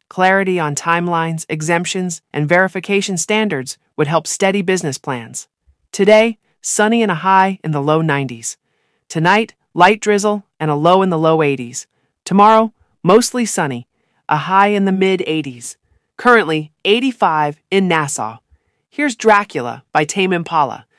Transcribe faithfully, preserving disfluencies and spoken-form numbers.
Clarity on timelines, exemptions, and verification standards would help steady business plans. Today, sunny and a high in the low nineties. Tonight, light drizzle and a low in the low eighties. Tomorrow, mostly sunny, a high in the mid eighties. Currently, eighty-five in Nassau. Here's Dracula by Tame Impala.